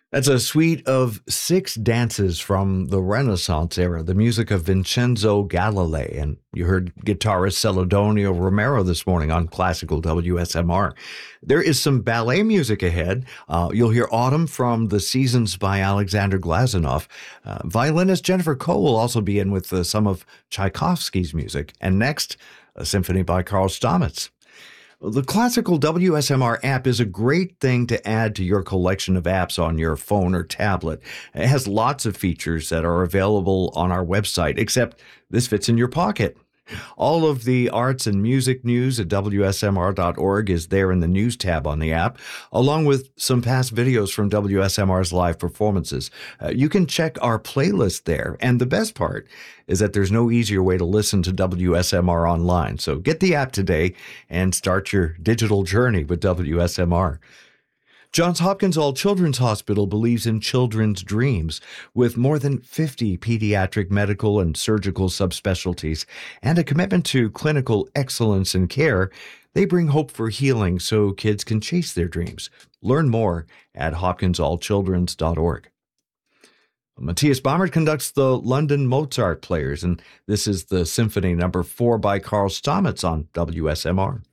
That's a suite of six dances from the Renaissance era, the music of Vincenzo Galilei. And you heard guitarist Celedonio Romero this morning on Classical WSMR. There is some ballet music ahead. You'll hear Autumn from The Seasons by Alexander Glazunov. Violinist Jennifer Koh will also be in with some of Tchaikovsky's music. And next, a symphony by Karl Stamitz. The Classical WSMR app is a great thing to add to your collection of apps on your phone or tablet. It has lots of features that are available on our website, except this fits in your pocket. All of the arts and music news at WSMR.org is there in the news tab on the app, along with some past videos from WSMR's live performances. You can check our playlist there, and the best part is that there's no easier way to listen to WSMR online. So get the app today and start your digital journey with WSMR. Johns Hopkins All Children's Hospital believes in children's dreams. With more than 50 pediatric medical and surgical subspecialties and a commitment to clinical excellence in care, they bring hope for healing so kids can chase their dreams. Learn more at hopkinsallchildrens.org. Matthias Baumert conducts the London Mozart Players, and this is the Symphony No. 4 by Karl Stamitz on WSMR.